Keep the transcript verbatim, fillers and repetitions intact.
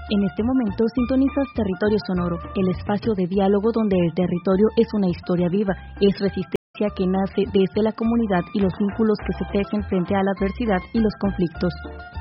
En este momento sintonizas Territorio Sonoro, el espacio de diálogo donde el territorio es una historia viva, es resistencia que nace desde la comunidad y los vínculos que se tejen frente a la adversidad y los conflictos.